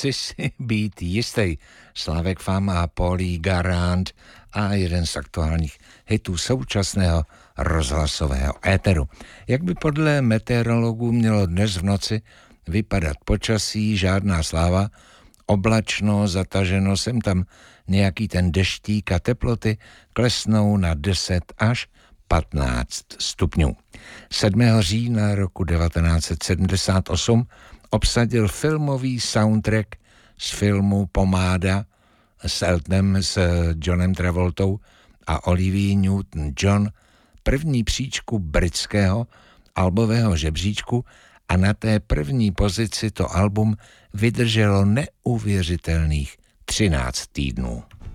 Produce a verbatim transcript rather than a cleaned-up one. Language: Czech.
Chci si být jistý. Slávek Fama a Paulie Garant a jeden z aktuálních hitů současného rozhlasového éteru. Jak by podle meteorologů mělo dnes v noci vypadat počasí, žádná sláva, oblačno, zataženo, sem tam nějaký ten deštík a teploty klesnou na deset až patnáct stupňů. sedmého října roku devatenáct set sedmdesát osm obsadil filmový soundtrack z filmu Pomáda s Eltonem, s Johnem Travoltou a Olivia Newton-John první příčku britského albového žebříčku a na té první pozici to album vydrželo neuvěřitelných třináct týdnů.